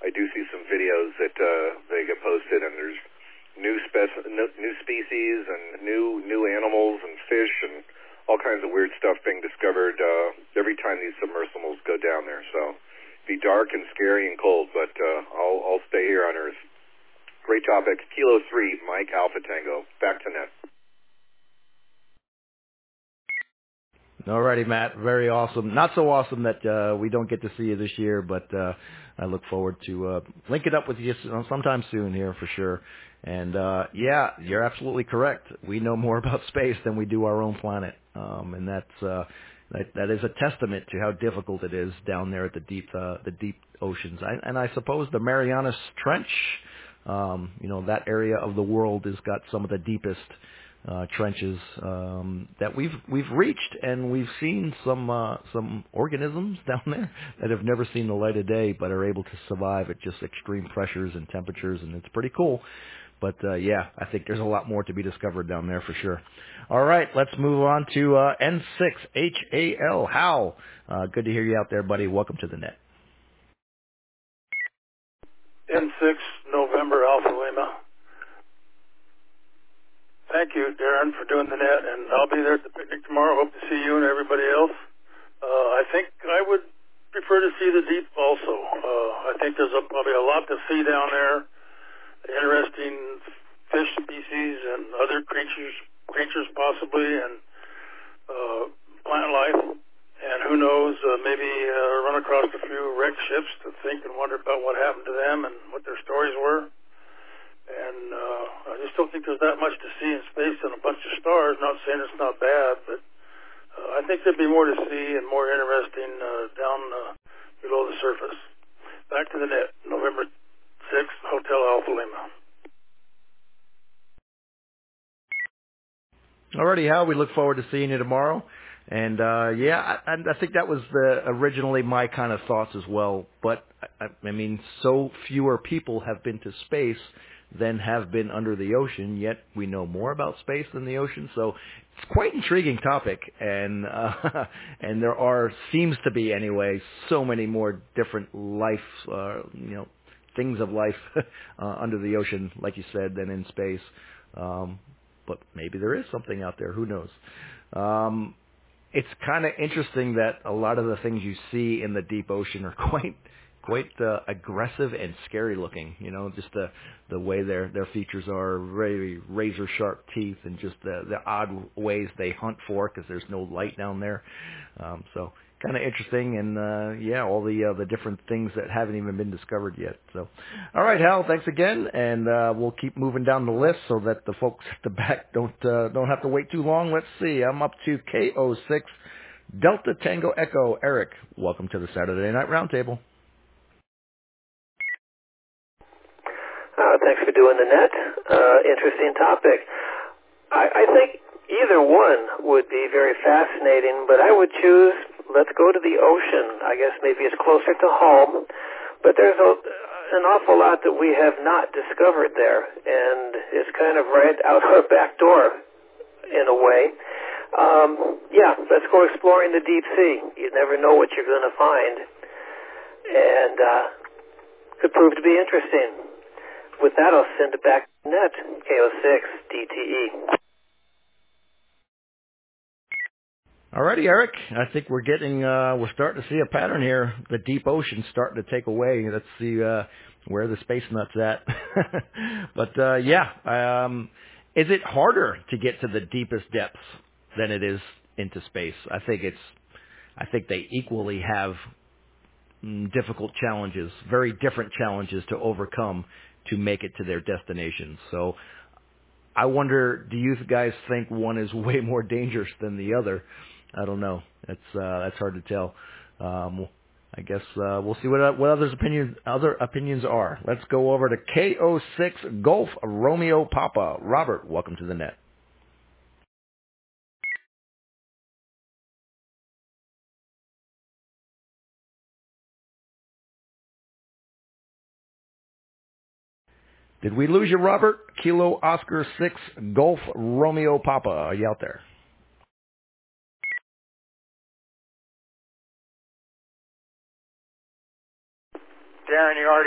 I do see some videos that they get posted, and there's new species and new animals and fish and all kinds of weird stuff being discovered every time these submersibles go down there. So it'd be dark and scary and cold, but I'll stay here on Earth. Great topic. Kilo 3, Mike Alpha Tango. Back to net. Alrighty, Matt. Very awesome. Not so awesome that we don't get to see you this year, but I look forward to linking up with you sometime soon here for sure. And yeah, you're absolutely correct. We know more about space than we do our own planet, and that is a testament to how difficult it is down there at the deep oceans. And I suppose the Marianas Trench, that area of the world has got some of the deepest trenches that we've reached, and we've seen some organisms down there that have never seen the light of day, but are able to survive at just extreme pressures and temperatures, and it's pretty cool. But yeah, I think there's a lot more to be discovered down there for sure. All right, let's move on to N6HAL. Hal, good to hear you out there, buddy. Welcome to the net. N6 November Alpha Lima. Thank you, Darren, for doing the net, and I'll be there at the picnic tomorrow. Hope to see you and everybody else. I think I would prefer to see the deep also. I think there's probably a lot to see down there. Interesting fish species and other creatures possibly, and plant life. And who knows, maybe run across a few wrecked ships to think and wonder about what happened to them and what their stories were. And I just don't think there's that much to see in space and a bunch of stars. Not saying it's not bad, but I think there'd be more to see and more interesting down below the surface. Back to the net, November 6th, Hotel Alpha Lima. Alrighty, Hal, we look forward to seeing you tomorrow. And yeah, I think that was originally my kind of thoughts as well. But I mean, so fewer people have been to space than have been under the ocean, yet we know more about space than the ocean. So it's quite an intriguing topic, and and there seems to be anyway so many more different life, things of life under the ocean, like you said, than in space. But maybe there is something out there. Who knows? It's kind of interesting that a lot of the things you see in the deep ocean are quite aggressive and scary looking. Just the way their features are, very razor sharp teeth, and just the odd ways they hunt for, because there's no light down there. So kind of interesting, and yeah, all the different things that haven't even been discovered yet. So, all right, Hal, thanks again, and we'll keep moving down the list so that the folks at the back don't have to wait too long. Let's see, I'm up to KO6 Delta Tango Echo. Eric, welcome to the Saturday Night Roundtable. Thanks for doing the net. Interesting topic. I think either one would be very fascinating, but I would choose, let's go to the ocean. I guess maybe it's closer to home, but there's an awful lot that we have not discovered there, and it's kind of right out our back door in a way. Yeah, let's go exploring the deep sea. You never know what you're going to find, and could prove to be interesting. With that, I'll send it back to net, KO6 DTE. Alrighty, Eric. I think we're starting to see a pattern here. The deep ocean's starting to take away. Let's see where the space nut's at. But yeah, is it harder to get to the deepest depths than it is into space? I think they equally have difficult challenges, very different challenges to overcome to make it to their destinations. So I wonder, do you guys think one is way more dangerous than the other? I don't know. That's hard to tell. I guess we'll see what other opinions are. Let's go over to KO6 Golf Romeo Papa. Robert, welcome to the net. Did we lose you, Robert? Kilo Oscar 6 Golf Romeo Papa. Are you out there? Darren, you already